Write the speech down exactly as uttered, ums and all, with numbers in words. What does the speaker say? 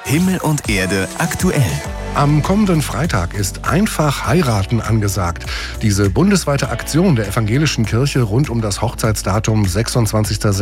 Himmel und Erde aktuell. Am kommenden Freitag ist einfach heiraten angesagt. Diese bundesweite Aktion der evangelischen Kirche rund um das Hochzeitsdatum sechsundzwanzigster